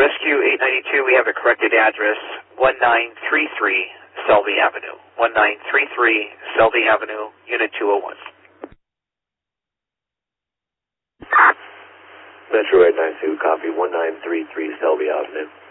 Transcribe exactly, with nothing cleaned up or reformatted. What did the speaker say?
Rescue eight ninety-two, we have a corrected address, one nine three three Selby Avenue. one nine three three Selby Avenue, Unit two oh one. Metro eight nine two, copy, one nine three three Selby Avenue.